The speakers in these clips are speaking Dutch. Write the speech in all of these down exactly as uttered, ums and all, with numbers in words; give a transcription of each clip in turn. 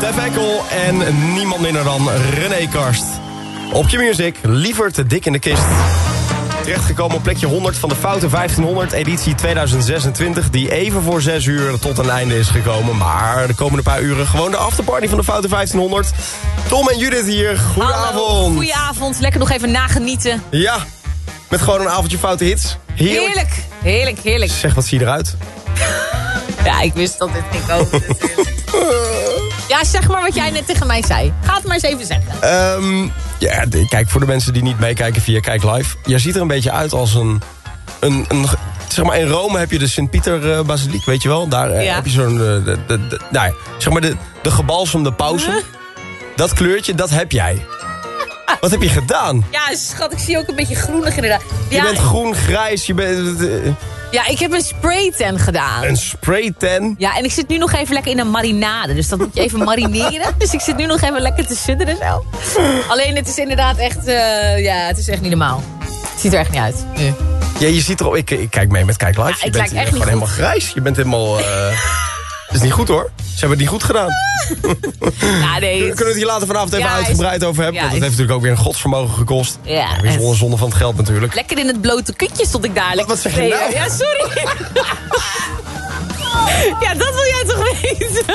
Stef Ekkel en niemand minder dan René Karst. Op Q-Music, liever te dik in de kist. Terechtgekomen op plekje honderd van de Foute vijftienhonderd editie tweeduizend zesentwintig... die even voor zes uur tot een einde is gekomen. Maar de komende paar uren gewoon de afterparty van de Foute vijftienhonderd. Tom en Judith hier, goedenavond. Hallo, goedenavond, lekker nog even nagenieten. Ja, met gewoon een avondje Foute Hits. Heerlijk. Heerlijk, heerlijk, heerlijk. Zeg, wat zie je eruit? Ja, ik wist dat dit ging komen natuurlijk. Ja, zeg maar wat jij net tegen mij zei. Ga het maar eens even zeggen. Um, ja, de, kijk, voor de mensen die niet meekijken via Kijk Live. Jij ziet er een beetje uit als een... een, een zeg maar, in Rome heb je de Sint-Pieter-basiliek, uh, weet je wel? Daar uh, ja. heb je zo'n... Uh, de, de, de, nou ja, zeg maar de, de gebalsemde pauze. Huh? Dat kleurtje, dat heb jij. Ah. Wat heb je gedaan? Ja, schat, ik zie ook een beetje groenig inderdaad. Ja, je bent groen, grijs, je bent... Uh, Ja, ik heb een spraytan gedaan. Een spraytan? Ja, en ik zit nu nog even lekker in een marinade. Dus dat moet je even marineren. Dus ik zit nu nog even lekker te sudderen zo. Alleen het is inderdaad echt... Uh, ja, het is echt niet normaal. Het ziet er echt niet uit. Nu. Ja, je ziet erop... Ik, ik kijk mee met Kijk Live. Ja, je ik bent lijk echt gewoon niet helemaal goed. grijs. Je bent helemaal... Uh, dat is niet goed hoor. Ze hebben het niet goed gedaan. Ja, nee, Kunnen we het hier later vanavond even ja, uitgebreid is... over hebben? Ja, want het heeft is... natuurlijk ook weer een godsvermogen gekost. Ja, ja, weer zonder zonde van het geld natuurlijk. Lekker in het blote kutje stond ik daar. Wat, wat zeg je nou? Ja, sorry. Ja, dat wil jij toch weten?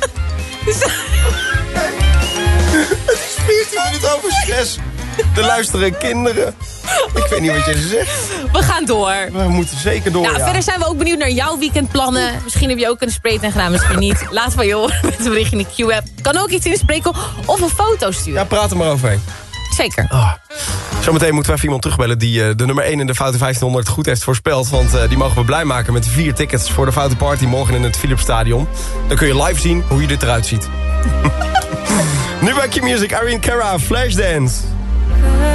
Het is veertien minuten over zes. Er luisteren kinderen. Ik weet niet wat je zegt. We gaan door. We moeten zeker door, Nou, ja. verder zijn we ook benieuwd naar jouw weekendplannen. Misschien heb je ook een spraytan gedaan, misschien niet. Laat van je horen met een bericht in de Q-app. Kan ook iets inspreken of een foto sturen. Ja, praat er maar overheen. Zeker. Oh. Zometeen moeten we even iemand terugbellen die uh, de nummer één in de Foute vijftienhonderd goed heeft voorspeld. Want uh, die mogen we blij maken met vier tickets voor de Foute Party morgen in het Philipsstadion. Dan kun je live zien hoe je dit eruit ziet. Nu bij Q-Music, Irene Cara, Flashdance.